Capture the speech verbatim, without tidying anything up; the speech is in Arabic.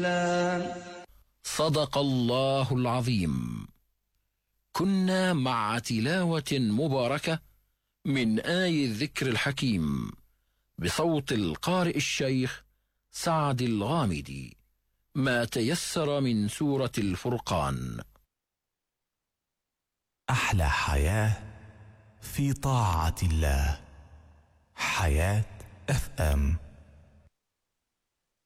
تفصيلا. صدق الله العظيم. كنا مع تلاوة مباركة من آي الذكر الحكيم بصوت القارئ الشيخ سعد الغامدي، ما تيسر من سورة الفرقان. أحلى حياة في طاعة الله. حياة اف ام.